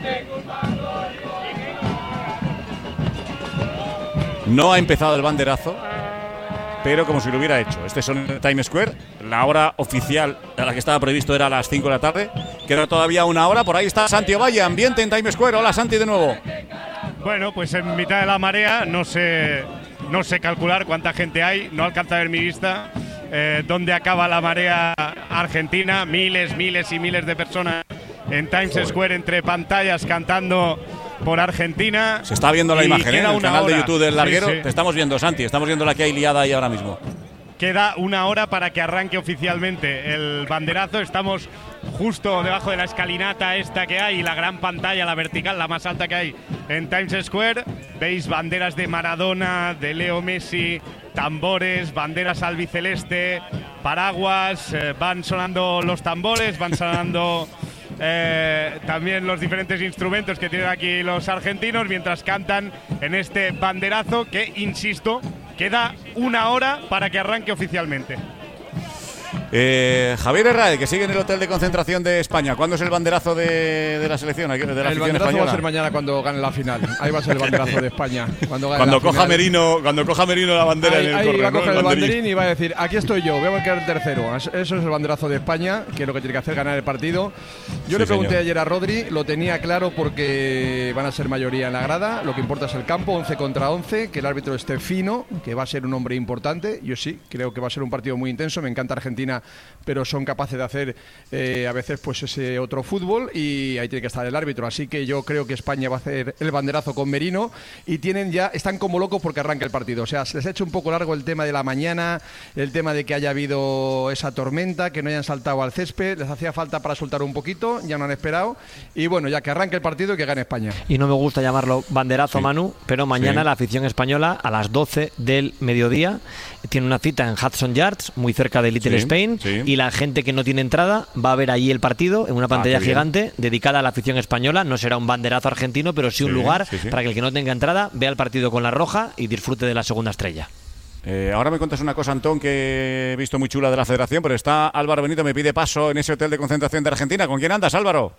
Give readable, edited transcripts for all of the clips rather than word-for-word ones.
No ha empezado el banderazo, pero como si lo hubiera hecho. Este son en Times Square. La hora oficial a la que estaba previsto era a las 5 de la tarde. Queda todavía una hora. Por ahí está Santi Ovalle, ambiente en Times Square. Hola, Santi, de nuevo. Bueno, pues en mitad de la marea, no sé calcular cuánta gente hay. No alcanza a ver mi vista. Dónde acaba la marea argentina. Miles y miles de personas en Times Square entre pantallas cantando por Argentina. Se está viendo la imagen en el canal de YouTube del Larguero. Sí, sí. Te estamos viendo, Santi. Estamos viendo la que hay liada ahí ahora mismo. Queda una hora para que arranque oficialmente el banderazo. Estamos justo debajo de la escalinata esta que hay, la gran pantalla, la vertical, la más alta que hay en Times Square. Veis banderas de Maradona, de Leo Messi, tambores, banderas albiceleste, paraguas, van sonando los tambores, van sonando también los diferentes instrumentos que tienen aquí los argentinos mientras cantan en este banderazo que, insisto, queda una hora para que arranque oficialmente. Javier Herráez, que sigue en el hotel de concentración de España. ¿Cuándo es el banderazo de la selección? De la el banderazo española? Va a ser mañana cuando gane la final. Ahí va a ser el banderazo de España. Cuando coja Merino la bandera en el ahí correo, va a coger ¿no? el banderín y va a decir: aquí estoy yo, voy a quedar tercero. Eso es el banderazo de España, que es lo que tiene que hacer, ganar el partido. Yo le pregunté ayer a Rodri, lo tenía claro porque van a ser mayoría en la grada. Lo que importa es el campo, 11 contra 11, que el árbitro esté fino, que va a ser un hombre importante. Yo sí, creo que va a ser un partido muy intenso. Me encanta Argentina, pero son capaces de hacer a veces pues ese otro fútbol y ahí tiene que estar el árbitro. Así que yo creo que España va a hacer el banderazo con Merino y están como locos porque arranca el partido. O sea, se les ha hecho un poco largo el tema de la mañana, el tema de que haya habido esa tormenta, que no hayan saltado al césped, les hacía falta para soltar un poquito, ya no han esperado y bueno, ya que arranque el partido y que gane España. Y no me gusta llamarlo banderazo, Manu, pero mañana la afición española a las 12 del mediodía tiene una cita en Hudson Yards, muy cerca de Little Spain, y la gente que no tiene entrada va a ver allí el partido en una pantalla gigante dedicada a la afición española. No será un banderazo argentino, pero sí un lugar para que el que no tenga entrada vea el partido con la roja y disfrute de la segunda estrella. Ahora me cuentas una cosa, Antón, que he visto muy chula de la federación, pero está Álvaro Benito, me pide paso en ese hotel de concentración de Argentina. ¿Con quién andas, Álvaro?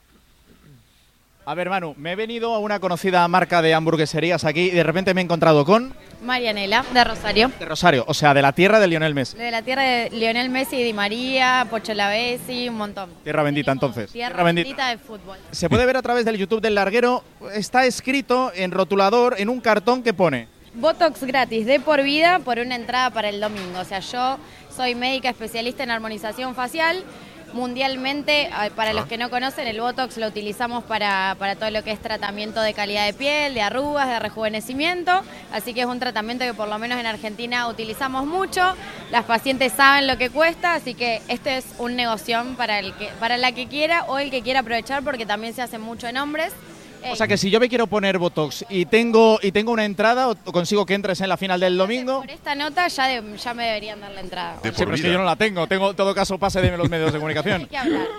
A ver, Manu, me he venido a una conocida marca de hamburgueserías aquí y de repente me he encontrado con... Marianela, de Rosario. De Rosario, o sea, de la tierra de Lionel Messi. De la tierra de Lionel Messi, Di María, Pocho Lavezzi, un montón. Tierra bendita, entonces. Tierra bendita de fútbol. Se puede ver a través del YouTube del Larguero, está escrito en rotulador, en un cartón que pone... Botox gratis de por vida por una entrada para el domingo. O sea, yo soy médica especialista en armonización facial. Mundialmente, para los que no conocen, el Botox lo utilizamos para todo lo que es tratamiento de calidad de piel, de arrugas, de rejuvenecimiento, así que es un tratamiento que por lo menos en Argentina utilizamos mucho, las pacientes saben lo que cuesta, así que este es un negoción para la que quiera o el que quiera aprovechar porque también se hace mucho en hombres. O sea que si yo me quiero poner Botox y tengo una entrada o consigo que entres en la final del domingo... Por esta nota ya me deberían dar la entrada. Sí, pero es que yo no la tengo en todo caso pase de los medios de comunicación. Hay que hablar.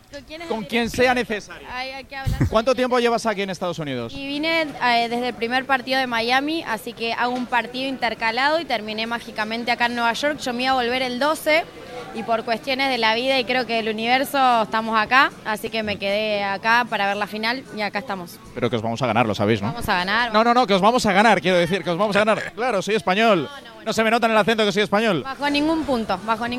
Con quien sea necesario. Hay que hablar. ¿Cuánto tiempo llevas aquí en Estados Unidos? Y vine desde el primer partido de Miami, así que hago un partido intercalado y terminé mágicamente acá en Nueva York. Yo me iba a volver el 12 y por cuestiones de la vida y creo que del universo estamos acá, así que me quedé acá para ver la final y acá estamos. Pero que os vamos a ganar, lo sabéis, ¿no? Vamos a ganar. No, que os vamos a ganar, quiero decir, que os vamos a ganar. Claro, soy español. No se me nota en el acento que soy español. Bajo ningún punto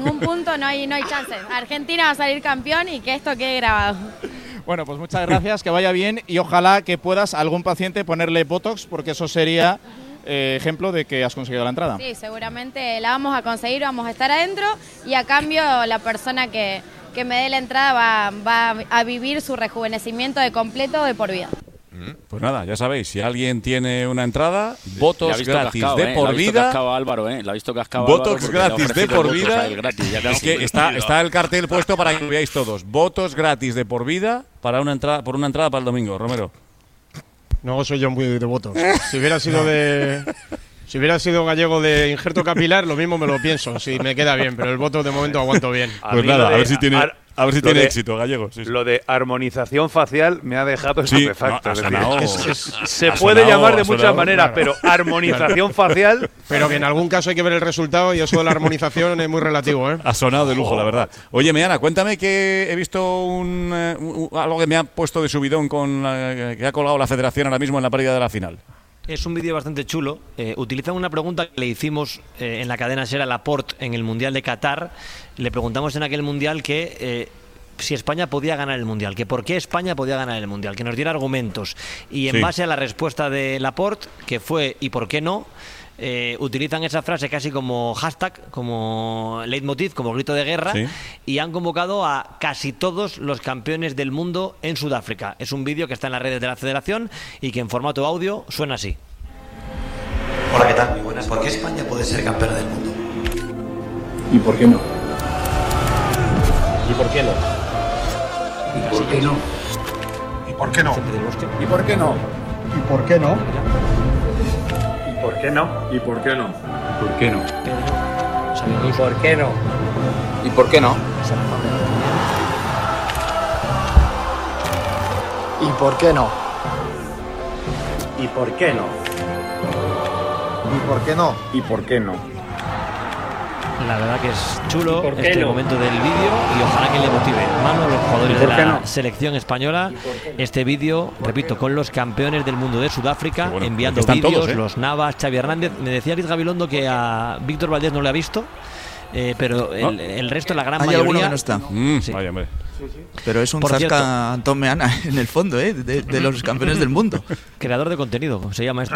no hay chances. Argentina va a salir campeón y que esto quede grabado. Bueno, pues muchas gracias, que vaya bien y ojalá que puedas a algún paciente ponerle Botox porque eso sería ejemplo de que has conseguido la entrada. Sí, seguramente la vamos a conseguir, vamos a estar adentro y a cambio la persona que me dé la entrada va a vivir su rejuvenecimiento de completo de por vida. Pues nada, ya sabéis, si alguien tiene una entrada, Botox gratis de por vida. Álvaro, la ha visto cascado Botox gratis de por vida. Es que está el cartel puesto para que lo veáis todos. Botox gratis de por vida por una entrada para el domingo. Romero. No soy yo muy de Botox. Si hubiera sido gallego de injerto capilar, lo mismo me lo pienso, si me queda bien, pero el Botox de momento aguanto bien. Pues nada, a ver si tiene... A ver si tiene éxito, Gallego. Sí. Lo de armonización facial me ha dejado estupefacto. Se ha puede sonado, llamar de muchas maneras, claro. pero armonización facial. Pero que en algún caso hay que ver el resultado y eso de la armonización es muy relativo, ¿eh? Ha sonado de lujo, la verdad. Oye, Meana, cuéntame que he visto algo que me ha puesto de subidón con que ha colgado la Federación ahora mismo en la previa de la final. Es un vídeo bastante chulo. Utilizan una pregunta que le hicimos en la cadena SER a Laporte en el Mundial de Qatar. Le preguntamos en aquel Mundial que si España podía ganar el Mundial, que por qué España podía ganar el Mundial, que nos diera argumentos. Y en base a la respuesta de Laporte, que fue ¿y por qué no?, utilizan esa frase casi como hashtag, como leitmotiv, como grito de guerra, y han convocado a casi todos los campeones del mundo en Sudáfrica. Es un vídeo que está en las redes de la Federación y que en formato audio suena así. Hola, ¿qué tal? Muy buenas. ¿Por qué España puede ser campeona del mundo? ¿Y por qué no? ¿Y por qué no? ¿Y por qué no? ¿Y por qué no? ¿Y por qué no? ¿Y por qué no? ¿Y por qué no? ¿Y por qué no? ¿Por qué no? ¿Y por qué no? ¿Y por qué no? ¿Y por qué no? ¿Y por qué no? ¿Y por qué no? ¿Y por qué no? La verdad que es chulo este momento del vídeo y ojalá que le motive mano a los jugadores de la selección española. Este vídeo, repito, con los campeones del mundo de Sudáfrica, enviando vídeos, todos, los Navas, Xavi Hernández. Me decía Ariz Gabilondo que a Víctor Valdés no le ha visto, pero el resto, la gran mayoría... Hay alguno que no está. Sí. Vaya, hombre. Pero es un zasca Antón Meana en el fondo, de los campeones del mundo. Creador de contenido, se llama esto.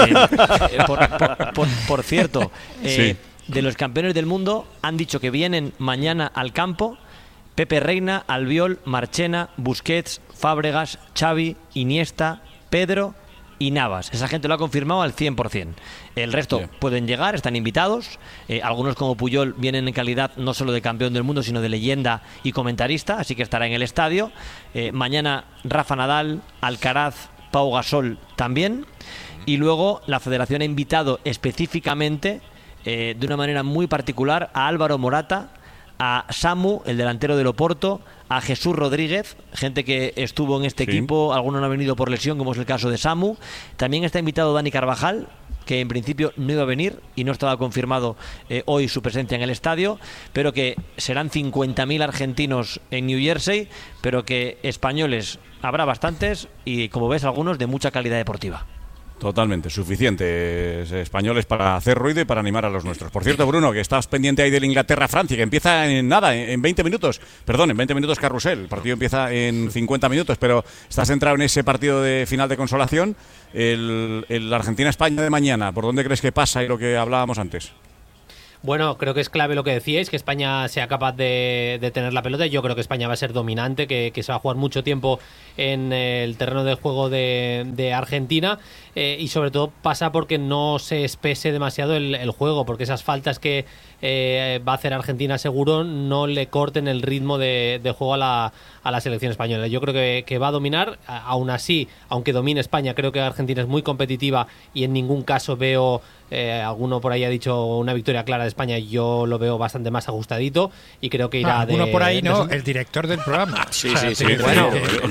Por cierto, de los campeones del mundo han dicho que vienen mañana al campo Pepe Reina, Albiol, Marchena, Busquets, Fábregas, Xavi, Iniesta, Pedro y Navas. Esa gente lo ha confirmado al 100%. El resto pueden llegar, están invitados. Algunos como Puyol vienen en calidad no solo de campeón del mundo, sino de leyenda y comentarista, así que estará en el estadio. Mañana Rafa Nadal, Alcaraz, Pau Gasol también. Y luego la Federación ha invitado específicamente, de una manera muy particular, a Álvaro Morata, a Samu, el delantero del Oporto, a Jesús Rodríguez, gente que estuvo en este equipo, algunos no han venido por lesión, como es el caso de Samu. También está invitado Dani Carvajal, que en principio no iba a venir y no estaba confirmado hoy su presencia en el estadio, pero que serán 50.000 argentinos en New Jersey, pero que españoles habrá bastantes y, como ves, algunos de mucha calidad deportiva. Totalmente, suficientes españoles para hacer ruido y para animar a los nuestros. Por cierto, Bruno, que estás pendiente ahí del Inglaterra-Francia, que empieza en nada, en 20 minutos. Perdón, en 20 minutos carrusel. El partido empieza en 50 minutos, pero estás centrado en ese partido de final de consolación. El Argentina-España de mañana, ¿por dónde crees que pasa y lo que hablábamos antes? Bueno, creo que es clave lo que decíais, que España sea capaz de tener la pelota. Yo creo que España va a ser dominante, que se va a jugar mucho tiempo en el terreno de juego de Argentina, y sobre todo pasa porque no se espese demasiado el juego, porque esas faltas que va a hacer Argentina seguro no le corten el ritmo de juego a la selección española. Yo creo que va a dominar. Aún así, aunque domine España, creo que Argentina es muy competitiva y en ningún caso veo... alguno por ahí ha dicho una victoria clara de España. Yo lo veo bastante más ajustadito y creo que irá alguno por ahí, ¿no? El director del programa. Sí. Bueno,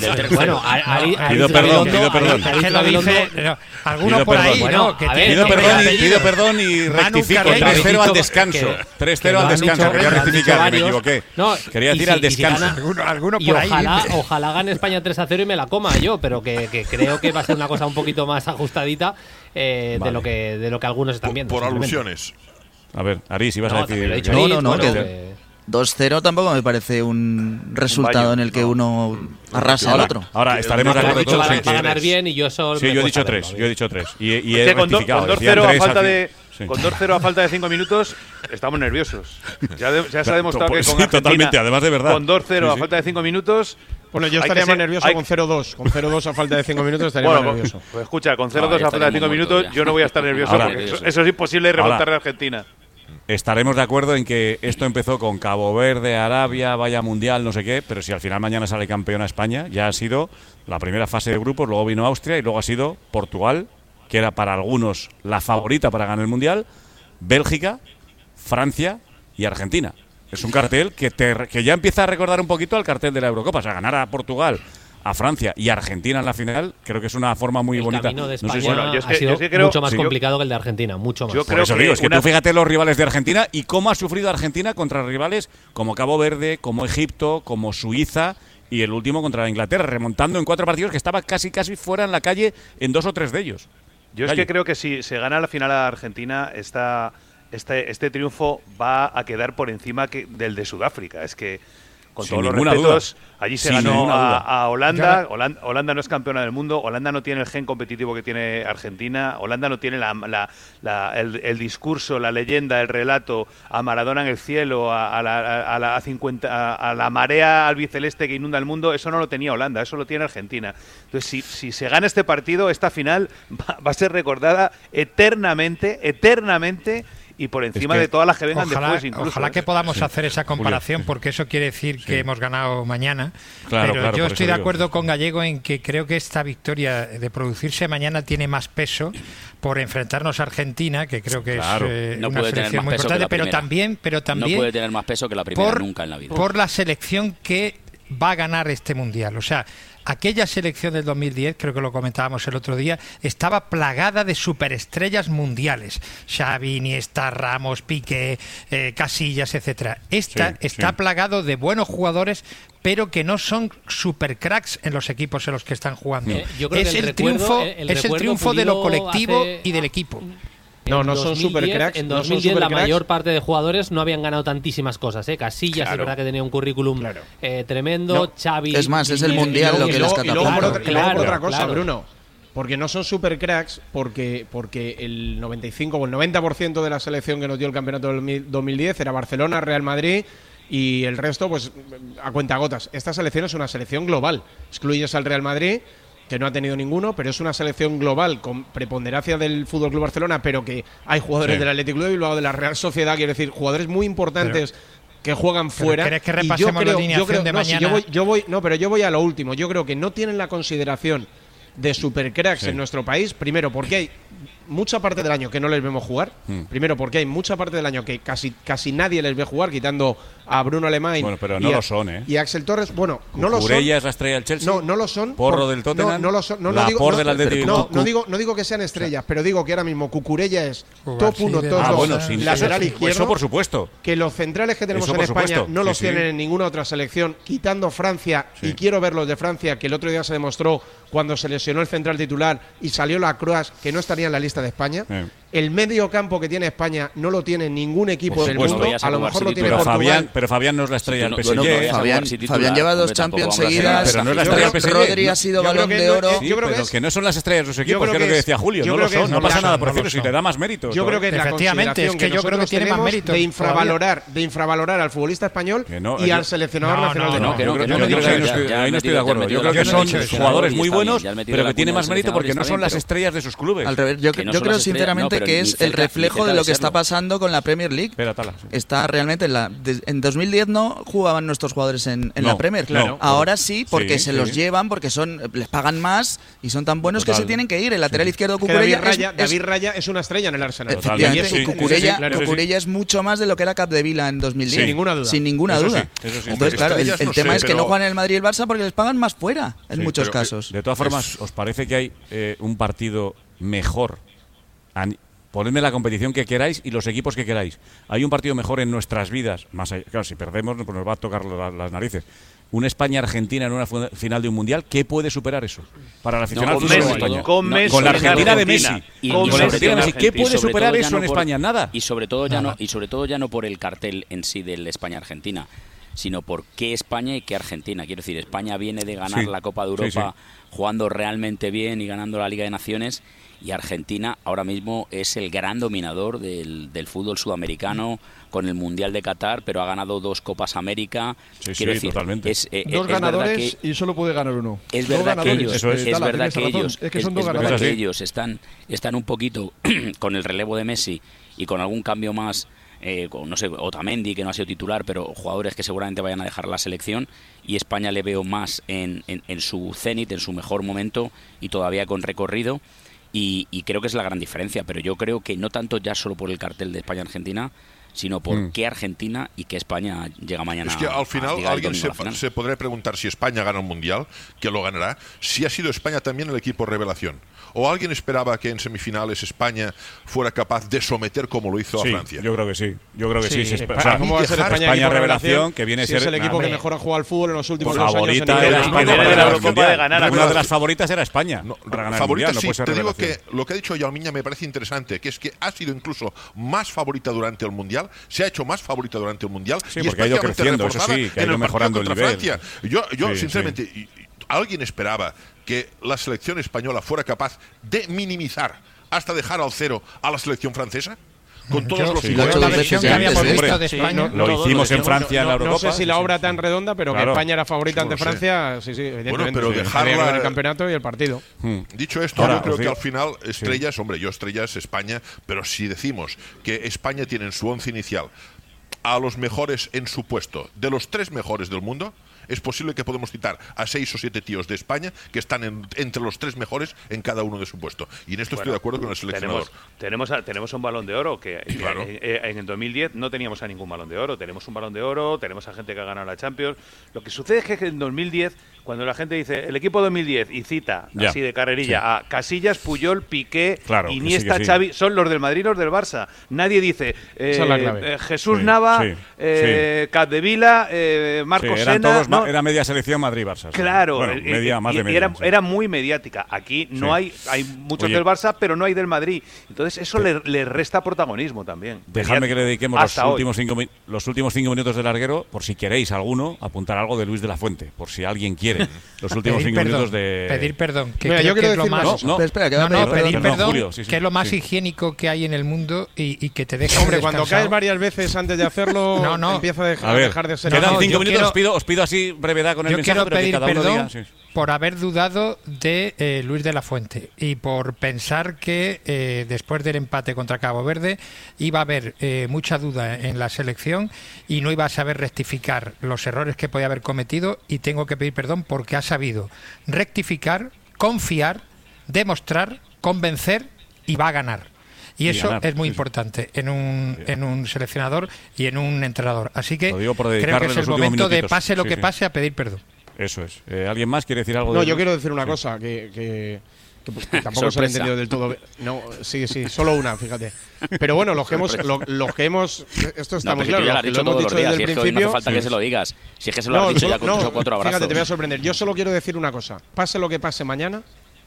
pido perdón. Alguno por ahí, ¿no? Pido perdón y rectifico. 3-0 al descanso. 3-0 al descanso. Quería rectificar, me equivoqué. Quería decir al descanso. Alguno por ahí. Ojalá gane España 3-0 y me la coma yo, pero que creo que va a ser una cosa un poquito más ajustadita de lo que algunos están viendo. Por alusiones. A ver, Aris, ibas a decir... No, que 2-0 tampoco me parece un resultado en el que uno arrasa al otro. Ahora, estaremos de acuerdo todos en que... Va a ganar bien y yo solo... Sí, yo he dicho 3. Y he con rectificado. 2-0 a falta de 5 minutos estamos nerviosos. Ya se ha demostrado que con Argentina, totalmente, además de verdad. Con 2-0 a falta de 5 minutos... Bueno, yo estaría más nervioso con 0-2. Con 0-2 a falta de 5 minutos estaría más nervioso. Pues escucha, con 0-2 a falta de 5 minutos yo no voy a estar nervioso porque eso es imposible remontar a Argentina. Estaremos de acuerdo en que esto empezó con Cabo Verde, Arabia, vaya mundial, no sé qué, pero si al final mañana sale campeona España, ya ha sido la primera fase de grupos, luego vino Austria y luego ha sido Portugal, que era para algunos la favorita para ganar el mundial, Bélgica, Francia y Argentina. Es un cartel que ya empieza a recordar un poquito al cartel de la Eurocopa. O sea, ganar a Portugal, a Francia y a Argentina en la final, creo que es una forma muy bonita. El camino de España ha sido mucho más complicado que el de Argentina, mucho más. Yo creo que es que tú fíjate los rivales de Argentina y cómo ha sufrido Argentina contra rivales como Cabo Verde, como Egipto, como Suiza y el último contra Inglaterra, remontando en 4 partidos que estaba casi fuera en la calle en 2 o 3 de ellos. Yo es que creo que si se gana la final a Argentina, este triunfo va a quedar por encima del de Sudáfrica. Es que, con todos los respetos, allí se ganó a Holanda. Holanda no es campeona del mundo. Holanda no tiene el gen competitivo que tiene Argentina. Holanda no tiene el discurso, la leyenda, el relato a Maradona en el cielo, a la marea albiceleste que inunda el mundo. Eso no lo tenía Holanda, eso lo tiene Argentina. Entonces, si se gana este partido, esta final va a ser recordada eternamente y por encima de todas las que vengan después incluso. Ojalá que podamos hacer esa comparación, porque eso quiere decir que hemos ganado mañana. Pero yo estoy de acuerdo con Gallego en que creo que esta victoria de producirse mañana tiene más peso por enfrentarnos a Argentina, que creo que es una selección muy importante, pero también no puede tener más peso que la primera nunca en la vida. Por la selección que va a ganar este Mundial. O sea, aquella selección del 2010, creo que lo comentábamos el otro día, estaba plagada de superestrellas mundiales. Xavi, Iniesta, Ramos, Piqué, Casillas, etcétera. Está plagado de buenos jugadores, pero que no son supercracks en los equipos en los que están jugando. Yo creo es que el triunfo de lo colectivo y del equipo. No son supercracks. En 2010 la mayor parte de jugadores no habían ganado tantísimas cosas. Casillas, es verdad que tenía un currículum tremendo. Xavi. Es más, es el Mundial lo que les catapulta. Y luego por otra cosa, Bruno. Porque no son supercracks, porque el 95 o el 90% de la selección que nos dio el campeonato del 2010 era Barcelona, Real Madrid y el resto, pues a cuentagotas. Esta selección es una selección global. Excluyes al Real Madrid, que no ha tenido ninguno, pero es una selección global con preponderancia del FC Barcelona, pero que hay jugadores del Athletic Club de Bilbao, de la Real Sociedad, quiero decir, jugadores muy importantes que juegan fuera. ¿Querés que repasemos la alineación de mañana? Pero yo voy a lo último. Yo creo que no tienen la consideración de supercracks en nuestro país, primero porque hay mucha parte del año que no les vemos jugar. Primero porque hay mucha parte del año que casi nadie les ve jugar, quitando a Bruno Alemán lo son, y a Axel Torres. Bueno, no lo son. Cucurella es la estrella del Chelsea. No lo son. Porro del Tottenham. No lo son. No digo que sean estrellas, pero digo que ahora mismo Cucurella es top 1, top 2, lateral izquierdo. Eso por supuesto. Que los centrales que tenemos en España no los tienen en ninguna otra selección, quitando Francia, y quiero ver los de Francia, que el otro día se demostró cuando se lesionó el central titular y salió la Croix, que no estaría en la lista de España. El medio campo que tiene España no lo tiene ningún equipo del mundo. A lo mejor lo tiene Portugal. Pero Fabián no es la estrella del PSG. Fabián lleva 2 Champions seguidas. Pero no es la estrella del PSG. Rodri ha sido Balón de Oro. Pero que no son las estrellas de sus equipos, que es lo que decía Julio. No lo son. No pasa nada por decirlo, si le da más méritos. Yo creo que efectivamente es que yo creo que tiene más méritos de infravalorar al futbolista español y al seleccionador nacional de España. Ahí no estoy de acuerdo. Yo creo que son jugadores muy buenos, pero que tienen más mérito porque no son las estrellas de sus clubes. Al revés, yo creo sinceramente que es el reflejo de lo que está pasando con la Premier League. Está realmente en 2010 no jugaban nuestros jugadores en la Premier. Ahora sí, porque se los llevan, porque les pagan más y son tan buenos que se tienen que ir. El lateral izquierdo Cucurella David Raya es una estrella en el Arsenal. Efectivamente, Cucurella es mucho más de lo que era Capdevila en 2010. Sin ninguna duda. Entonces, claro, el tema es que no juegan en el Madrid y el Barça porque les pagan más fuera en muchos casos. De todas formas, ¿os parece que hay un partido mejor? Ponedme la competición que queráis y los equipos que queráis. Hay un partido mejor en nuestras vidas. Más allá, claro, si perdemos, pues nos va a tocar las narices. Una España-Argentina en una final de un mundial, ¿qué puede superar eso? Para la afición con Messi, con la Argentina de Messi. ¿Qué puede superar eso en España? Nada. Y sobre todo ya no por el cartel en sí del España-Argentina, sino por qué España y qué Argentina. Quiero decir, España viene de ganar la Copa de Europa jugando realmente bien y ganando la Liga de Naciones, y Argentina ahora mismo es el gran dominador del fútbol sudamericano con el Mundial de Qatar, pero ha ganado 2 Copas América. Quiero decir, totalmente. 2 ganadores y solo puede ganar uno. Es verdad que ellos están un poquito con el relevo de Messi y con algún cambio más, no sé, Otamendi, que no ha sido titular, pero jugadores que seguramente vayan a dejar la selección, y España le veo más en su cenit, en su mejor momento y todavía con recorrido. Y creo que es la gran diferencia, pero yo creo que no tanto ya solo por el cartel de España-Argentina, sino por qué Argentina y qué España llega mañana. Es que al final alguien se podrá preguntar si España gana un mundial, que lo ganará, si ha sido España también el equipo revelación. ¿O alguien esperaba que en semifinales España fuera capaz de someter como lo hizo a Francia? Yo creo que sí. ¿Cómo va a ser España revelación, que viene a ser es el equipo que mejor ha jugado al fútbol en los últimos 2 años. Una de las favoritas era España. Para ganar favorita, el mundial, sí. Te digo que lo que ha dicho Yalmiña me parece interesante, que es que ha sido incluso más favorita durante el mundial, se ha hecho más favorita durante el mundial, y porque ha ido creciendo, eso sí, que ha ido mejorando el nivel. Francia. Yo sinceramente, ¿alguien esperaba que la selección española fuera capaz de minimizar hasta dejar al 0 a la selección francesa? Con todos la versión que habíamos visto de España. Lo hicimos en Francia en la Eurocopa. No sé si la obra tan redonda, pero que España era favorita ante Francia, evidentemente. Bueno, pero dejarla el campeonato y el partido. Dicho esto, yo creo que al final estrellas, estrellas España, pero si decimos que España tiene en su once inicial a los mejores en su puesto, de los 3 mejores del mundo, es posible que podemos citar a 6 o 7 tíos de España que están entre los 3 mejores en cada uno de su puesto. Y en esto estoy de acuerdo con el seleccionador. Tenemos un Balón de Oro que claro. En el 2010 no teníamos a ningún Balón de Oro. Tenemos un Balón de Oro, tenemos a gente que ha ganado la Champions. Lo que sucede es que en 2010, cuando la gente dice el equipo 2010 y cita así de carrerilla a Casillas, Puyol, Piqué, Iniesta, Xavi, son los del Madrid y los del Barça. Nadie dice Jesús Nava, Capdevila, Marcos Sena. Era media selección Madrid-Barça. Claro, más de media. Era muy mediática. Aquí no hay muchos del Barça, pero no hay del Madrid. Entonces eso le resta protagonismo también. Dejadme que le dediquemos los últimos 5 minutos de larguero, por si queréis alguno, apuntar algo de Luis de la Fuente, por si alguien quiere. Los últimos 5 minutos de... Pedir perdón. Yo quiero decir más... pedir perdón, que es lo más higiénico que hay en el mundo y que te deja... Hombre, cuando caes varias veces antes de hacerlo, empieza a dejar de ser... Quedan 5 minutos, os pido así brevedad con el mensaje. Yo quiero pedir perdón por haber dudado de Luis de la Fuente y por pensar que después del empate contra Cabo Verde iba a haber mucha duda en la selección y no iba a saber rectificar los errores que podía haber cometido, y tengo que pedir perdón porque ha sabido rectificar, confiar, demostrar, convencer y va a ganar. Y eso es muy importante en un seleccionador y en un entrenador. Así que creo que es el momento de, pase lo que pase, a pedir perdón. Eso es. ¿Alguien más quiere decir algo? No, yo quiero decir una cosa que tampoco se ha entendido del todo. No, sí, solo una, fíjate. Pero bueno, los que hemos esto estamos claro, lo hemos dicho desde el principio. No hace falta que se lo digas. Si es que se lo has dicho ya con 3 o 4 abrazos. Fíjate, te voy a sorprender. Yo solo quiero decir una cosa. Pase lo que pase mañana,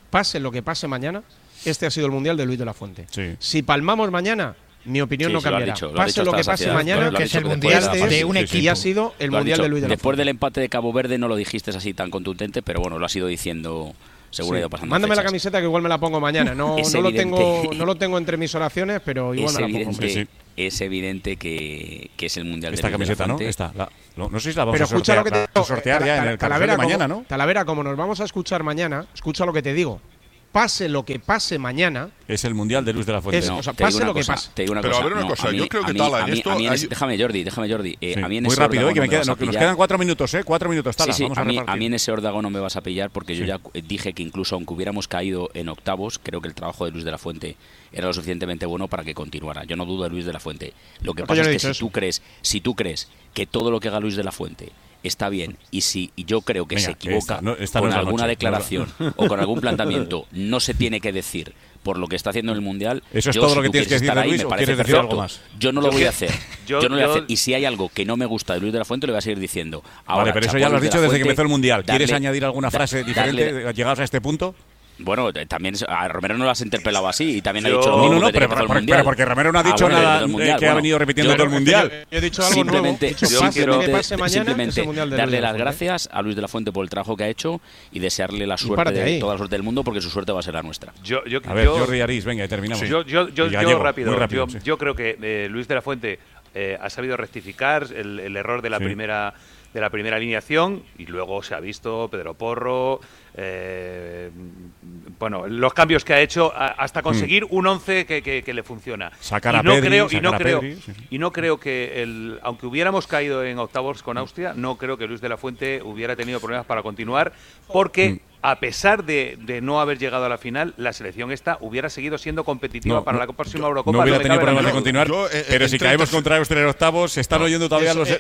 este ha sido el Mundial de Luis de la Fuente. Sí. Si palmamos mañana, mi opinión no cambiará. Pase lo que pase mañana, que es el Mundial de un equipo. Y ha sido el Mundial de Luis de la Fuente. Después del empate de Cabo Verde no lo dijiste así tan contundente, pero bueno, lo has ido diciendo. Seguro ha ido pasando. Mándame la camiseta que igual me la pongo mañana. No lo tengo entre mis oraciones, pero igual me la pongo. Es evidente que es el Mundial de Esta camiseta, ¿no? No sé si la vamos a sortear ya en el cartel de mañana, ¿no? Talavera, como nos vamos a escuchar mañana, escucha lo que te digo. Pase lo que pase mañana. Es el Mundial de Luis de la Fuente. Pase lo que pase. Pero a ver una cosa, yo creo que Tala en esto... Déjame, Jordi. A mí en muy rápido, que nos quedan 4 minutos, 4 minutos, Tala. Sí, a mí en ese órdago no me vas a pillar, porque yo ya dije que incluso aunque hubiéramos caído en octavos, creo que el trabajo de Luis de la Fuente era lo suficientemente bueno para que continuara. Yo no dudo de Luis de la Fuente. Lo que pasa es que si tú crees que todo lo que haga Luis de la Fuente está bien, y si yo creo que se equivoca con alguna declaración o con algún planteamiento, no se tiene que decir por lo que está haciendo en el Mundial. Eso es todo lo que tienes que decir de Luis, ¿o quieres decir algo más? Yo no lo voy a hacer. Yo no lo voy a hacer. Y si hay algo que no me gusta de Luis de la Fuente, lo voy a seguir diciendo. Ahora, vale, pero eso ya lo has dicho desde que empezó el Mundial. ¿Quieres añadir alguna frase diferente llegados a este punto? Bueno, también a Romero no lo has interpelado así y también ha dicho lo mismo. No, pero porque Romero no ha dicho nada que ha venido repitiendo todo el Mundial. Yo he dicho algo simplemente nuevo. Darle las gracias a Luis de la Fuente por el trabajo que ha hecho y desearle la suerte, toda la suerte del mundo, porque su suerte va a ser la nuestra. A ver, Jordi Arís, venga, y terminamos. Yo rápido. Yo creo que Luis de la Fuente ha sabido rectificar el error de la primera alineación, y luego se ha visto Pedro Porro, los cambios que ha hecho hasta conseguir un 11 que le funciona. Y no creo que aunque hubiéramos caído en octavos con Austria, no creo que Luis de la Fuente hubiera tenido problemas para continuar, porque a pesar de no haber llegado a la final, la selección esta hubiera seguido siendo competitiva para la próxima Eurocopa. No hubiera tenido problemas de continuar, pero si caemos contra Austria en octavos, se están oyendo todavía los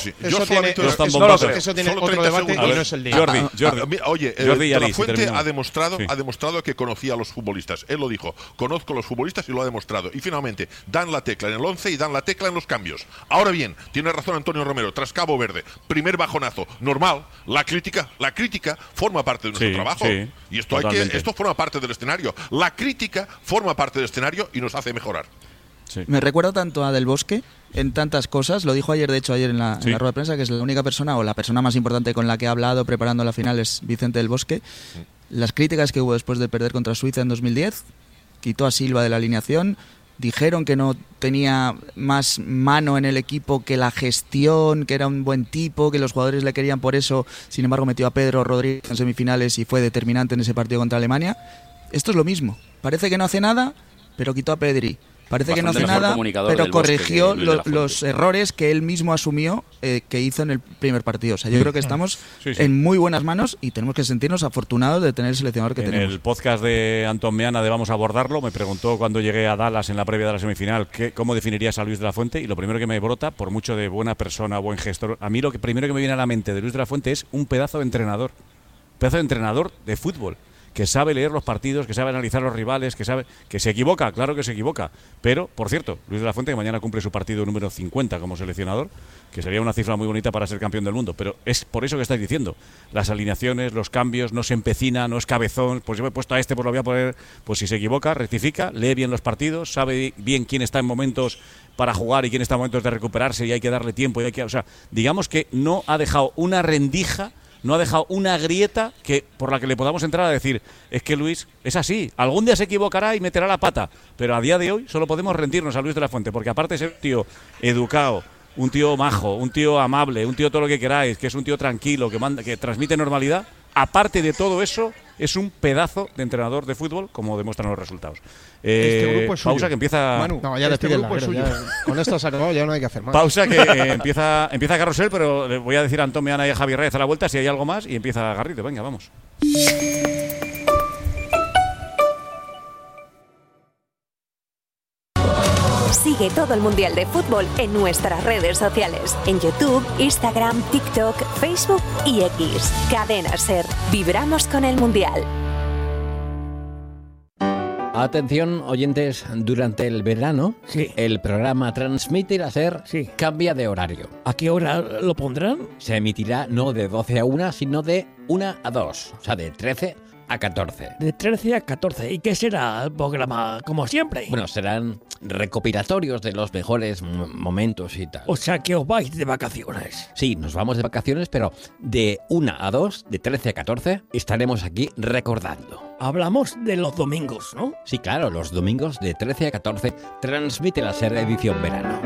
eso tiene otro debate y no es el día. Oye, De la Fuente ha demostrado que conocía a los futbolistas. Él lo dijo, conozco a los futbolistas y lo ha demostrado. Y finalmente, dan la tecla en el 11 y dan la tecla en los cambios. Ahora bien, tiene razón Antonio Romero, tras Cabo Verde, primer bajonazo, normal, la crítica forma parte de nuestro trabajo. Sí, y esto forma parte del escenario. La crítica forma parte del escenario y nos hace mejorar. Sí. Me recuerda tanto a Del Bosque en tantas cosas. Lo dijo ayer en la rueda de prensa, que es la única persona o la persona más importante con la que ha hablado preparando la final es Vicente Del Bosque. Las críticas que hubo después de perder contra Suiza en 2010, quitó a Silva de la alineación. Dijeron que no tenía más mano en el equipo que la gestión, que era un buen tipo, que los jugadores le querían por eso. Sin embargo, metió a Pedro Rodríguez en semifinales y fue determinante en ese partido contra Alemania. Esto es lo mismo. Parece que no hace nada, pero quitó a Pedri. Parece que no hace nada, pero corrigió los errores que él mismo asumió que hizo en el primer partido. O sea, yo creo que estamos en muy buenas manos y tenemos que sentirnos afortunados de tener el seleccionador que tenemos. En el podcast de Antón Meana de Vamos a Abordarlo, me preguntó cuando llegué a Dallas en la previa de la semifinal cómo definirías a Luis de la Fuente, y lo primero que me brota, por mucho de buena persona, buen gestor, a mí lo que primero que me viene a la mente de Luis de la Fuente es un pedazo de entrenador de fútbol, que sabe leer los partidos, que sabe analizar los rivales, que sabe que se equivoca, claro que se equivoca. Pero, por cierto, Luis de la Fuente, que mañana cumple su partido número 50 como seleccionador, que sería una cifra muy bonita para ser campeón del mundo. Pero es por eso que estáis diciendo. Las alineaciones, los cambios, no se empecina, no es cabezón. Pues yo me he puesto a pues lo voy a poner. Pues si se equivoca, rectifica, lee bien los partidos, sabe bien quién está en momentos para jugar y quién está en momentos de recuperarse y hay que darle tiempo. O sea, digamos que no ha dejado una rendija, no ha dejado una grieta por la que le podamos entrar a decir, es que Luis es así, algún día se equivocará y meterá la pata, pero a día de hoy solo podemos rendirnos a Luis de la Fuente, porque aparte de ser un tío educado, un tío majo, un tío amable, un tío todo lo que queráis, que es un tío tranquilo, que transmite normalidad, aparte de todo eso, es un pedazo de entrenador de fútbol, como demuestran los resultados. Este grupo es suyo. Pausa que empieza. Manu, no, ya este grupo es suyo. Con esto se ha acabado, ya no hay que hacer más. Pausa que empieza Carrusel, pero le voy a decir a Antón Meana y a Javi Reyes a la vuelta si hay algo más y empieza Garrido. Venga, vamos. Sigue todo el Mundial de Fútbol en nuestras redes sociales. En YouTube, Instagram, TikTok, Facebook y X. Cadena SER. Vibramos con el Mundial. Atención, oyentes, durante el verano, el programa Transmite la SER cambia de horario. ¿A qué hora lo pondrán? Se emitirá no de 12 a 1, sino de 1 a 2. O sea, de 13 a 14. De 13 a 14. ¿Y qué será el programa, como siempre? Bueno, serán recopilatorios de los mejores momentos y tal. O sea, que os vais de vacaciones. Sí, nos vamos de vacaciones, pero de 1 a 2, de 13 a 14, estaremos aquí recordando. Hablamos de los domingos, ¿no? Sí, claro, los domingos de 13 a 14, Transmite la SER edición verano.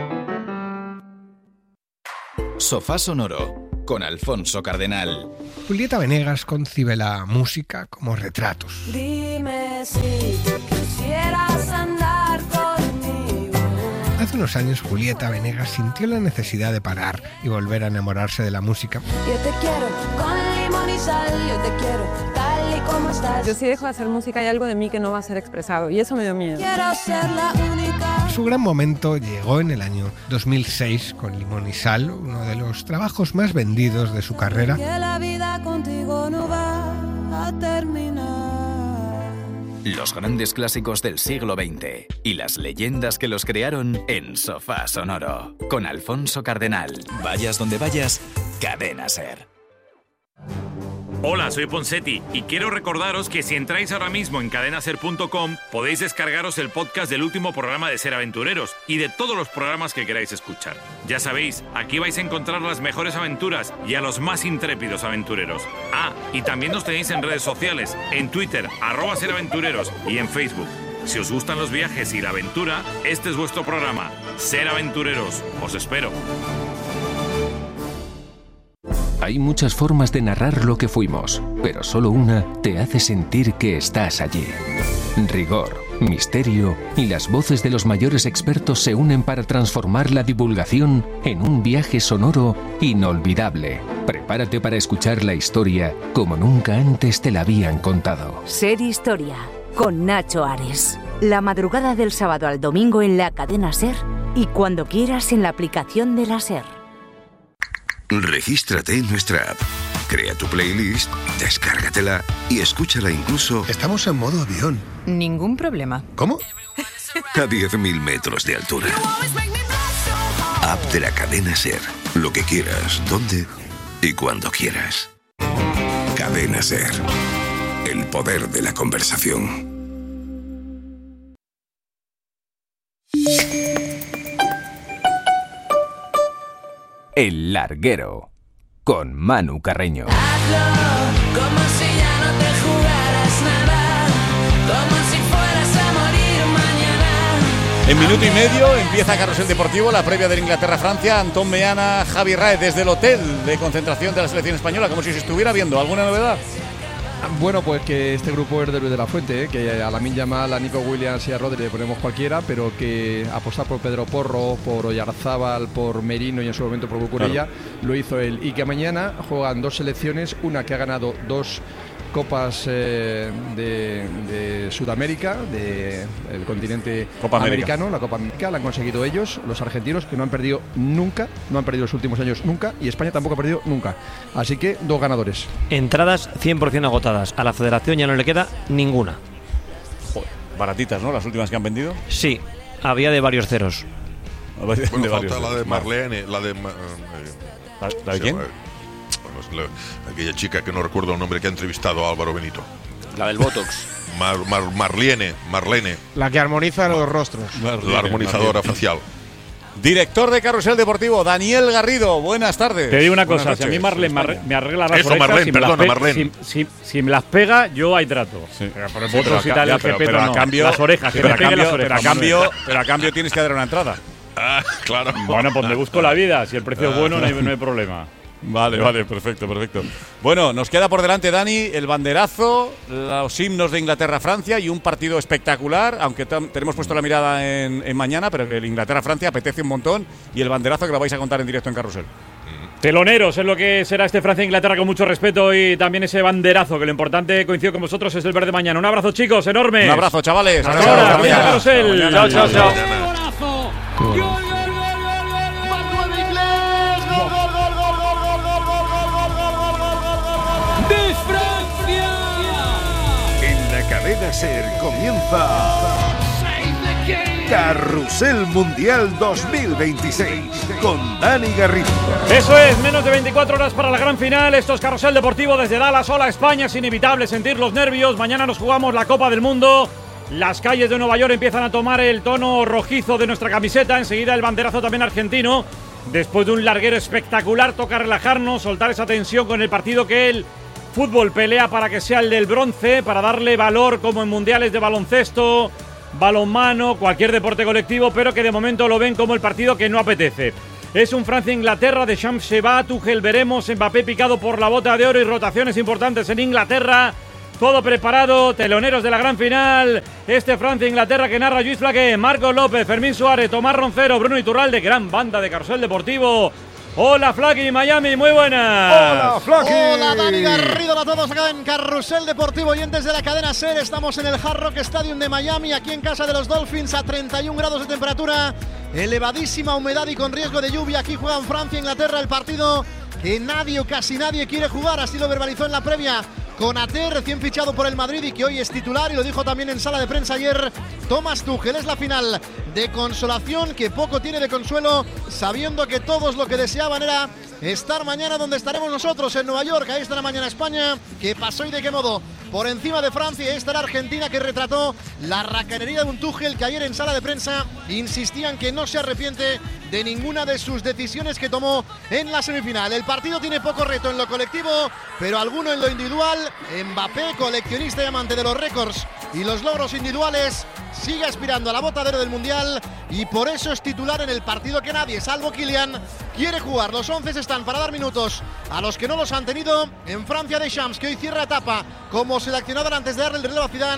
Sofá Sonoro, con Alfonso Cardenal. Julieta Venegas concibe la música como retratos. Dime si quisieras andar conmigo. Hace unos años Julieta Venegas sintió la necesidad de parar y volver a enamorarse de la música. Yo te quiero con limón y sal, yo te quiero tal y como estás. Yo si dejo de hacer música hay algo de mí que no va a ser expresado y eso me dio miedo. Quiero ser la única. Su gran momento llegó en el año 2006 con Limón y Sal, uno de los trabajos más vendidos de su carrera. Que la vida contigo no va a terminar. Los grandes clásicos del siglo XX y las leyendas que los crearon en Sofá Sonoro, con Alfonso Cardenal. Vayas donde vayas, Cadena SER. Hola, soy Ponsetti y quiero recordaros que si entráis ahora mismo en cadenaser.com podéis descargaros el podcast del último programa de Ser Aventureros y de todos los programas que queráis escuchar. Ya sabéis, aquí vais a encontrar las mejores aventuras y a los más intrépidos aventureros. Ah, y también nos tenéis en redes sociales, en Twitter, @SerAventureros y en Facebook. Si os gustan los viajes y la aventura, este es vuestro programa, Ser Aventureros. Os espero. Hay muchas formas de narrar lo que fuimos, pero solo una te hace sentir que estás allí. Rigor, misterio y las voces de los mayores expertos se unen para transformar la divulgación en un viaje sonoro inolvidable. Prepárate para escuchar la historia como nunca antes te la habían contado. Ser Historia, con Nacho Ares. La madrugada del sábado al domingo en la cadena SER y cuando quieras en la aplicación de la SER. Regístrate en nuestra app. Crea tu playlist, descárgatela y escúchala incluso... Estamos en modo avión. Ningún problema. ¿Cómo? A 10.000 metros de altura. App de la cadena SER. Lo que quieras, dónde y cuando quieras. Cadena SER. El poder de la conversación. El Larguero, con Manu Carreño. Como si ya no te jugaras nada, como si fueras a morir mañana. En minuto y medio empieza Carrusel Deportivo, la previa de Inglaterra-Francia. Antón Meana, Javi Raez desde el hotel de concentración de la selección española, como si se estuviera viendo. ¿Alguna novedad? Bueno, pues que este grupo es de Luis de la Fuente, que a Lamine Yamal, a Nico Williams y a Rodri le ponemos cualquiera, pero que apostar por Pedro Porro, por Oyarzábal, por Merino y en su momento por Cucurella, lo hizo él. Y que mañana juegan dos selecciones, una que ha ganado dos copas de Sudamérica, del continente americano, la Copa América, la han conseguido ellos, los argentinos, que no han perdido nunca, no han perdido los últimos años nunca, y España tampoco ha perdido nunca. Así que dos ganadores. Entradas 100% agotadas. A la federación ya no le queda ninguna. Joder, baratitas, ¿no? Las últimas que han vendido. Sí, había de varios ceros. Bueno, falta la de Marlene, ¿la de quién? Aquella chica que no recuerdo el nombre, que ha entrevistado a Álvaro Benito. La del Botox. Marlene. La que armoniza los rostros. La armonizadora facial. Director de Carrusel Deportivo, Daniel Garrido, buenas tardes. Te digo una cosa, si a mí Marlene me arregla las orejas, Marlene. si me las pega, yo hay trato. Sí. Por el Botox y tal, el pero a cambio, las orejas, pero a cambio tienes que dar una entrada. Claro. Bueno, pues me busco la vida, si el precio es bueno no hay problema. Vale, perfecto. Bueno, nos queda por delante, Dani, el banderazo, los himnos de Inglaterra-Francia y un partido espectacular, aunque tenemos puesto la mirada en mañana, pero el Inglaterra-Francia apetece un montón, y el banderazo que lo vais a contar en directo en Carrusel. Teloneros es lo que será este Francia-Inglaterra, con mucho respeto, y también ese banderazo, que lo importante, coincido con vosotros, es el verde mañana. Un abrazo, chicos, enorme. Un abrazo, chavales. Hasta ahora, Carrusel. Chao. ¡De Francia! En la cadena SER comienza Carrusel Mundial 2026 con Dani Garrido. Eso es, menos de 24 horas para la gran final. Esto es Carrusel Deportivo desde Dallas. Hola España, es inevitable sentir los nervios. Mañana nos jugamos la Copa del Mundo. Las calles de Nueva York empiezan a tomar el tono rojizo de nuestra camiseta. Enseguida el banderazo también argentino. Después de un larguero espectacular, toca relajarnos, soltar esa tensión con el partido que el fútbol pelea para que sea el del bronce, para darle valor como en mundiales de baloncesto, balonmano, cualquier deporte colectivo, pero que de momento lo ven como el partido que no apetece. Es un Francia-Inglaterra, Deschamps se va, Tuchel veremos, Mbappé picado por la bota de oro y rotaciones importantes en Inglaterra. Todo preparado, teloneros de la gran final. Este Francia-Inglaterra que narra Lluís Flaqué, Marcos López, Fermín Suárez, Tomás Roncero, Bruno Iturralde, gran banda de Carrusel Deportivo. Hola Flaky, Miami, muy buenas. Hola Flaky. Hola Dani Garrido, a todos acá en Carrusel Deportivo, oyentes de la cadena SER. Estamos en el Hard Rock Stadium de Miami, aquí en casa de los Dolphins, a 31 grados de temperatura, elevadísima humedad y con riesgo de lluvia. Aquí juegan Francia e Inglaterra, el partido que nadie o casi nadie quiere jugar, así lo verbalizó en la previa Konaté, recién fichado por el Madrid y que hoy es titular, y lo dijo también en sala de prensa ayer Thomas Tuchel. Es la final de consolación, que poco tiene de consuelo, sabiendo que todos lo que deseaban era estar mañana donde estaremos nosotros, en Nueva York. Ahí estará mañana España, que pasó y de qué modo por encima de Francia. Ahí estará Argentina, que retrató la racanería de un Tuchel que ayer en sala de prensa insistían que no se arrepiente de ninguna de sus decisiones que tomó en la semifinal. El partido tiene poco reto en lo colectivo, pero alguno en lo individual. Mbappé, coleccionista y amante de los récords y los logros individuales, sigue aspirando a la bota de oro del Mundial, y por eso es titular en el partido que nadie, salvo Kylian, quiere jugar. Los 11 están para dar minutos a los que no los han tenido. En Francia, Deschamps, que hoy cierra etapa como seleccionador antes de darle el relevo a Zidane,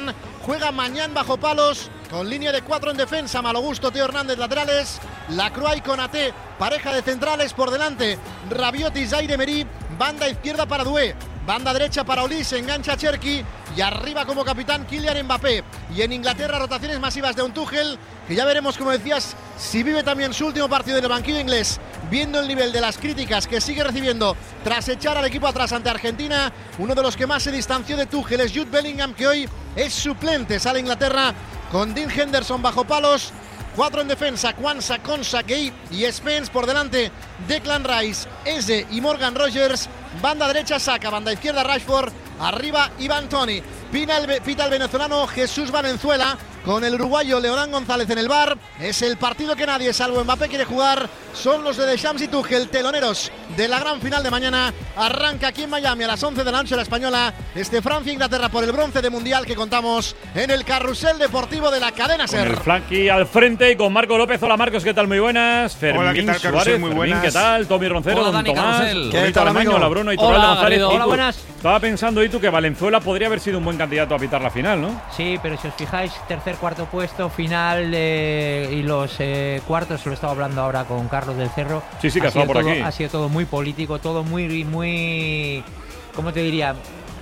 juega Mañán bajo palos, con línea de 4 en defensa, Malo Gusto, Teo Hernández laterales, Lacroix y Konaté, pareja de centrales por delante, Rabiot y Zaire Emery, banda izquierda para Doué, banda derecha para Olise, engancha Cherki y arriba como capitán Kylian Mbappé. Y en Inglaterra rotaciones masivas de un Tuchel, que ya veremos, como decías, si vive también su último partido en el banquillo inglés, viendo el nivel de las críticas que sigue recibiendo tras echar al equipo atrás ante Argentina. Uno de los que más se distanció de Tuchel es Jude Bellingham, que hoy es suplente. Sale Inglaterra con Dean Henderson bajo palos, 4 en defensa, Kwanzaa, Konsa, Gay y Spence por delante, Declan Rice, Eze y Morgan Rogers, banda derecha Saka, banda izquierda Rashford, arriba Ivan Toney. Pita el venezolano Jesús Valenzuela, con el uruguayo Leonán González en el bar. Es el partido que nadie, salvo Mbappé, quiere jugar. Son los de Deschamps y Tuchel, teloneros de la gran final de mañana. Arranca aquí en Miami a las 11 de la noche la española, Francia-Inglaterra por el bronce de mundial, que contamos en el carrusel deportivo de la cadena SER. Con el Flanky al frente y con Marco López. Hola Marcos, ¿qué tal? Muy buenas. Fermín Hola, ¿qué tal, Carrusel? Suárez, muy Fermín, buenas. ¿qué tal? Tommy Roncero, Hola, don Dani Tomás, Carrusel. ¿Qué tal, Almaño, la Bruno y Torralde Hola, González. Garrido. Hola, buenas. Estaba pensando, y tú, que Valenzuela podría haber sido un buen candidato a pitar la final, ¿no? Sí, pero si os fijáis, tercer, cuarto puesto, final y los cuartos, lo estaba hablando ahora con Carlos del Cerro. Sí, que ha estado por aquí. Ha sido todo muy político, todo muy, ¿cómo te diría?